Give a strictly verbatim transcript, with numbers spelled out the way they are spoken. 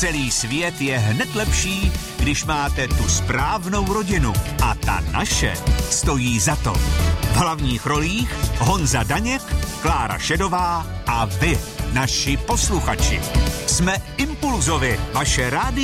Celý svět je hned lepší, když máte tu správnou rodinu. A ta naše stojí za to. V hlavních rolích Honza Daněk, Klára Šedová a vy, naši posluchači. Jsme Impulzovi, vaše rádio.